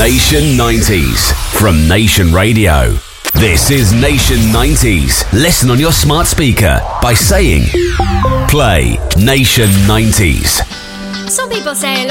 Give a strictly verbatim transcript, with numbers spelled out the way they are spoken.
Nation nineties from Nation Radio. This is Nation nineties. Listen on your smart speaker by saying, play Nation nineties. Some people say